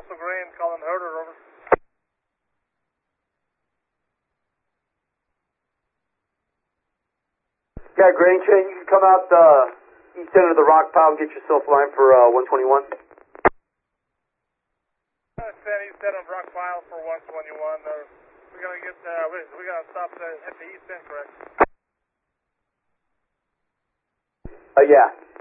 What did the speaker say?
Russell Green, calling Herder, over. Yeah, Grain Chain, you can come out east end of the rock pile and get yourself line for 121. Stand east end of rock pile for 121. We're gonna get, we're gonna stop at the east end, correct? Yeah.